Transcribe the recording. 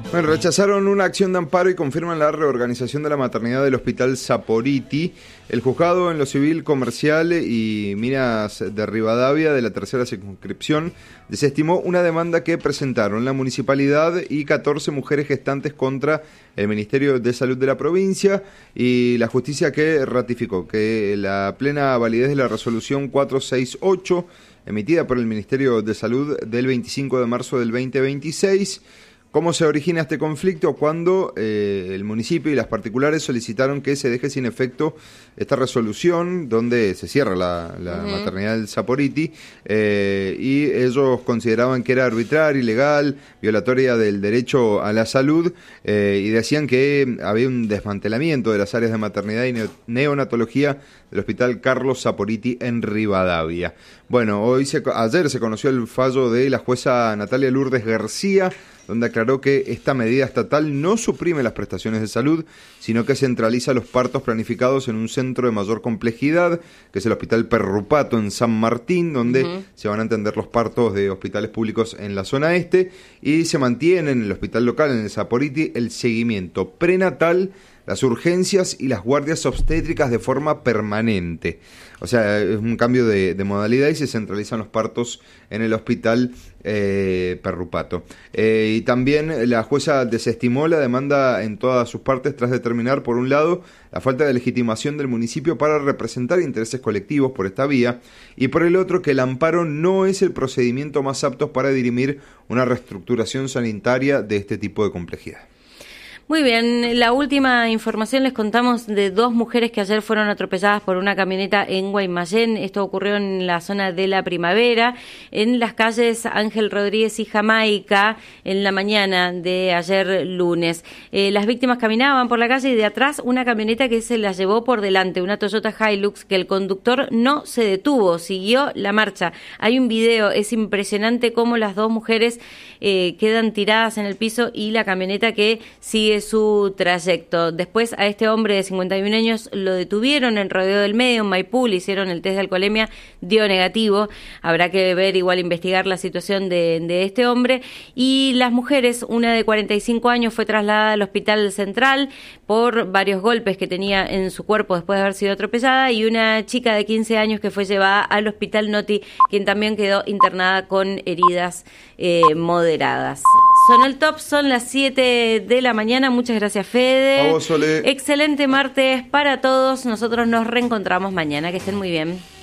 Bueno, rechazaron una acción de amparo y confirman la reorganización de la maternidad del Hospital Saporiti. El juzgado en lo civil, comercial y Minas de Rivadavia de la tercera circunscripción desestimó una demanda que presentaron la municipalidad y 14 mujeres gestantes contra el Ministerio de Salud de la provincia, y la justicia que ratificó que la plena validez de la resolución 468 emitida por el Ministerio de Salud del 25 de marzo del 2026. ¿Cómo se origina este conflicto? Cuando el municipio y las particulares solicitaron que se deje sin efecto esta resolución donde se cierra la maternidad del Saporiti, y ellos consideraban que era arbitraria, ilegal, violatoria del derecho a la salud, y decían que había un desmantelamiento de las áreas de maternidad y neonatología del Hospital Carlos Saporiti en Rivadavia. Bueno, ayer se conoció el fallo de la jueza Natalia Lourdes García, donde aclaró que esta medida estatal no suprime las prestaciones de salud, sino que centraliza los partos planificados en un centro de mayor complejidad, que es el Hospital Perrupato en San Martín, donde se van a atender los partos de hospitales públicos en la zona este, y se mantiene en el hospital local, en el Saporiti, el seguimiento prenatal, las urgencias y las guardias obstétricas de forma permanente. O sea, es un cambio de modalidad y se centralizan los partos en el hospital Perrupato. Y también la jueza desestimó la demanda en todas sus partes tras determinar, por un lado, la falta de legitimación del municipio para representar intereses colectivos por esta vía, y por el otro, que el amparo no es el procedimiento más apto para dirimir una reestructuración sanitaria de este tipo de complejidad. Muy bien, la última información les contamos de 2 mujeres que ayer fueron atropelladas por una camioneta en Guaymallén. Esto ocurrió en la zona de la Primavera, en las calles Ángel Rodríguez y Jamaica, en la mañana de ayer lunes. Las víctimas caminaban por la calle y de atrás una camioneta que se las llevó por delante, una Toyota Hilux, que el conductor no se detuvo, siguió la marcha. Hay un video, es impresionante cómo las 2 mujeres quedan tiradas en el piso y la camioneta que sigue su trayecto. Después a este hombre de 51 años lo detuvieron en Rodeo del Medio, en Maipú, le hicieron el test de alcoholemia, dio negativo. Habrá que ver, igual investigar la situación de este hombre. Y las mujeres, una de 45 años fue trasladada al Hospital Central por varios golpes que tenía en su cuerpo después de haber sido atropellada, y una chica de 15 años que fue llevada al Hospital Noti, quien también quedó internada con heridas moderadas. Son el top, son las 7 de la mañana. Muchas gracias, Fede. A vos, Sole. Excelente martes para todos. Nosotros nos reencontramos mañana. Que estén muy bien.